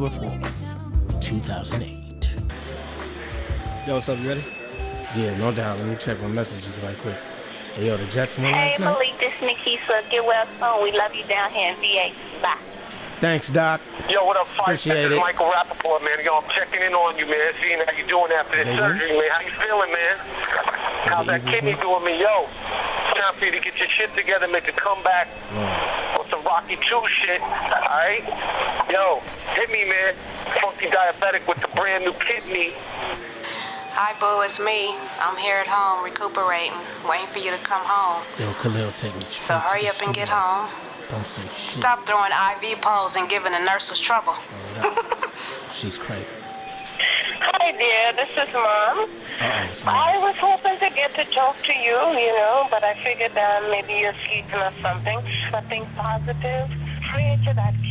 October 4th, 2008. Yo, what's up? You ready? Yeah, no doubt. Let me check my messages right quick. Hey, yo, the Jets won Hey, last night? Malik, this is Nikisa. Get well soon. We love you down here in VA. Bye. Thanks, Doc. Yo, what up, Fight? Appreciate This it. is Michael Rappaport, man. Yo, I'm checking in on you, man. Seeing how you doing after this surgery, man. How you feeling, man? How's that kidney doing me? Yo, it's time for you to get your shit together, make a comeback on some Rocky 2 shit, alright? Yo, hit me, man. Funky diabetic with the brand new kidney. Hi, boo, it's me. I'm here at home recuperating, waiting for you to come home. Yo, Khalil, take me straight So to hurry the up and get studio. home. Don't say shit. Stop throwing IV poles and giving the nurses trouble. She's crazy. Hi, dear. This is Mom. It's I nice. was hoping to get to talk to you, but I figured maybe you're sleeping or something. Something positive. Pray to that